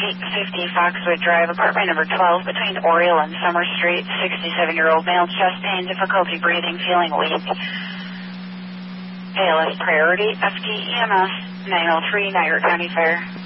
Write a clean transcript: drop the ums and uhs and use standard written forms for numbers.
850 Foxwood Drive, apartment number 12, between Oriole and Summer Street. 67-year-old male, chest pain, difficulty breathing, feeling weak. ALS priority, FD EMS, 903, Niagara County Fire.